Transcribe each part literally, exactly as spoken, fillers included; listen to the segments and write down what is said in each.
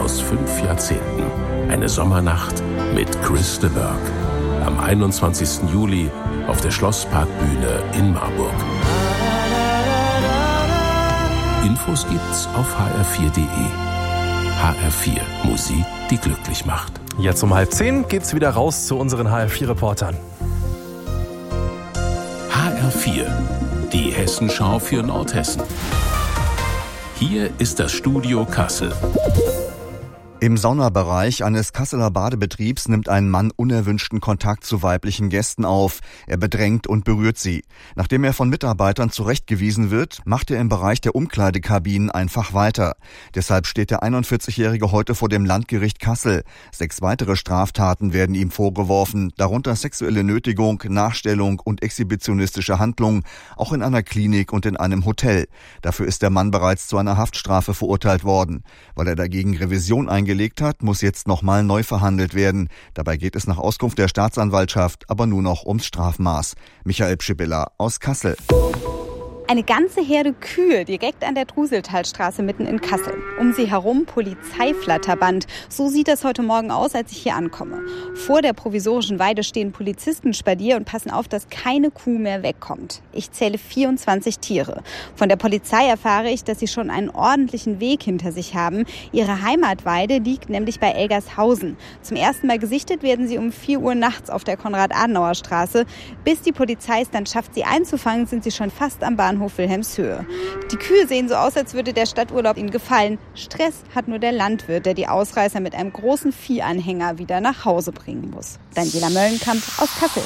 aus fünf Jahrzehnten. Eine Sommernacht mit Chris de Burgh. Am einundzwanzigsten Juli auf der Schlossparkbühne in Marburg. Infos gibt's auf h r vier punkt d e. H R vier, Musik, die glücklich macht. Jetzt um halb zehn geht's wieder raus zu unseren H R vier Reportern. H R vier, die Hessenschau für Nordhessen. Hier ist das Studio Kassel. Im Saunabereich eines Kasseler Badebetriebs nimmt ein Mann unerwünschten Kontakt zu weiblichen Gästen auf. Er bedrängt und berührt sie. Nachdem er von Mitarbeitern zurechtgewiesen wird, macht er im Bereich der Umkleidekabinen einfach weiter. Deshalb steht der einundvierzigjährige heute vor dem Landgericht Kassel. Sechs weitere Straftaten werden ihm vorgeworfen, darunter sexuelle Nötigung, Nachstellung und exhibitionistische Handlungen, auch in einer Klinik und in einem Hotel. Dafür ist der Mann bereits zu einer Haftstrafe verurteilt worden. Weil er dagegen Revision eingelegt hat, muss jetzt nochmal neu verhandelt werden. Dabei geht es nach Auskunft der Staatsanwaltschaft aber nur noch ums Strafmaß. Michael Pschibilla aus Kassel. Eine ganze Herde Kühe direkt an der Truseltalstraße mitten in Kassel. Um sie herum Polizeiflatterband. So sieht das heute Morgen aus, als ich hier ankomme. Vor der provisorischen Weide stehen Polizisten Spalier und passen auf, dass keine Kuh mehr wegkommt. Ich zähle vierundzwanzig Tiere. Von der Polizei erfahre ich, dass sie schon einen ordentlichen Weg hinter sich haben. Ihre Heimatweide liegt nämlich bei Elgershausen. Zum ersten Mal gesichtet werden sie um vier Uhr nachts auf der Konrad-Adenauer-Straße. Bis die Polizei es dann schafft, sie einzufangen, sind sie schon fast am Bahnhof Wilhelmshöhe. Die Kühe sehen so aus, als würde der Stadturlaub ihnen gefallen. Stress hat nur der Landwirt, der die Ausreißer mit einem großen Viehanhänger wieder nach Hause bringen muss. Daniela Möllenkamp aus Kassel.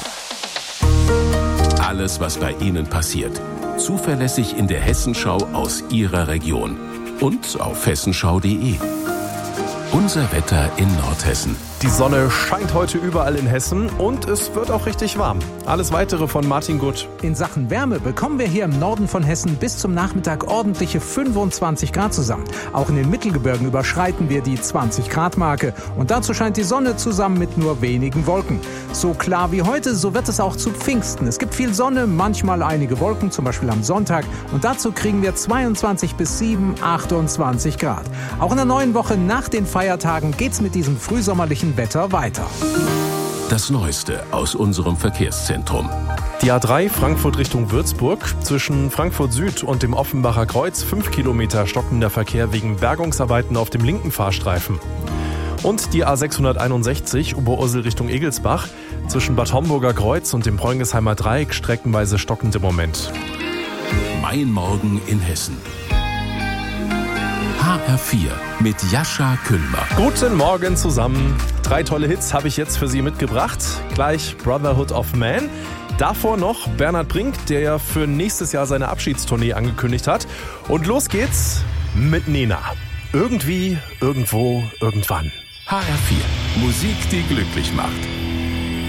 Alles, was bei Ihnen passiert. Zuverlässig in der Hessenschau aus Ihrer Region. Und auf hessenschau punkt d e. Unser Wetter in Nordhessen. Die Sonne scheint heute überall in Hessen und es wird auch richtig warm. Alles Weitere von Martin Gutt. In Sachen Wärme bekommen wir hier im Norden von Hessen bis zum Nachmittag ordentliche fünfundzwanzig Grad zusammen. Auch in den Mittelgebirgen überschreiten wir die zwanzig Grad Marke. Und dazu scheint die Sonne zusammen mit nur wenigen Wolken. So klar wie heute, so wird es auch zu Pfingsten. Es gibt viel Sonne, manchmal einige Wolken, zum Beispiel am Sonntag. Und dazu kriegen wir zweiundzwanzig bis sieben, achtundzwanzig Grad. Auch in der neuen Woche nach den Feiertagen geht's mit diesem frühsommerlichen Wetter weiter. Das Neueste aus unserem Verkehrszentrum. Die A drei Frankfurt Richtung Würzburg. Zwischen Frankfurt Süd und dem Offenbacher Kreuz fünf Kilometer stockender Verkehr wegen Bergungsarbeiten auf dem linken Fahrstreifen. Und die A sechshunderteinundsechzig Oberursel Richtung Egelsbach. Zwischen Bad Homburger Kreuz und dem Preungesheimer Dreieck streckenweise stockend im Moment. Mein Morgen in Hessen. H R vier mit Jascha Küllmer. Guten Morgen zusammen. Drei tolle Hits habe ich jetzt für Sie mitgebracht. Gleich Brotherhood of Man. Davor noch Bernhard Brink, der ja für nächstes Jahr seine Abschiedstournee angekündigt hat. Und los geht's mit Nena. Irgendwie, irgendwo, irgendwann. H R vier. Musik, die glücklich macht.